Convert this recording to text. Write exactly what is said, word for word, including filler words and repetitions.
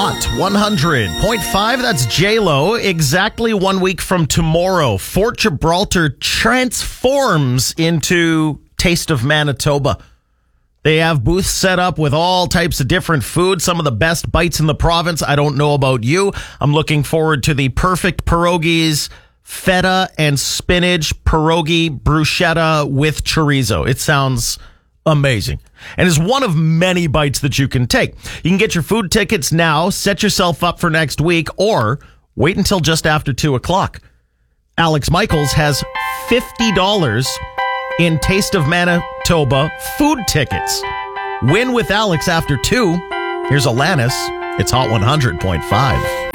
Hot one hundred point five, that's J-Lo. Exactly one week from tomorrow, Fort Gibraltar transforms into Taste of Manitoba. They have booths set up with all types of different food, some of the best bites in the province. I don't know about you. I'm looking forward to the perfect pierogies, feta and spinach pierogi bruschetta with chorizo. It sounds amazing. And is one of many bites that you can take. You can get your food tickets now, set yourself up for next week, or wait until just after two o'clock. Alex Michaels has fifty dollars in Taste of Manitoba food tickets. Win with Alex after two. Here's Alanis. It's Hot one hundred point five.